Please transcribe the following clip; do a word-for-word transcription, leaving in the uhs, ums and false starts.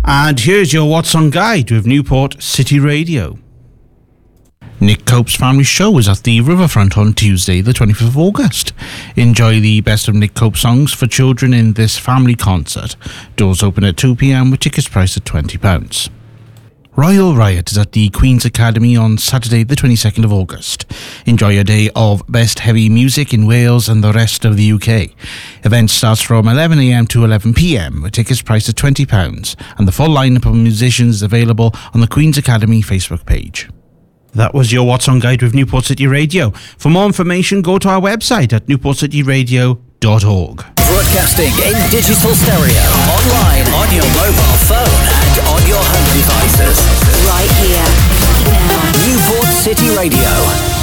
And here's your What's On Guide with Newport City Radio. Nick Cope's family show is at the Riverfront on Tuesday, the twenty-fifth of August. Enjoy the best of Nick Cope songs for children in this family concert. Doors open at two p.m. with tickets priced at twenty pounds. Royal Riot is at the Queen's Academy on Saturday, the twenty-second of August. Enjoy a day of best heavy music in Wales and the rest of the U K. Event starts from eleven a.m. to eleven p.m. with tickets priced at twenty pounds, and the full lineup of musicians is available on the Queen's Academy Facebook page. That was your What's On Guide with Newport City Radio. For more information, go to our website at newport city radio dot org. Broadcasting in digital stereo, online, on your mobile phone and on your home devices. Right here, now. Newport City Radio.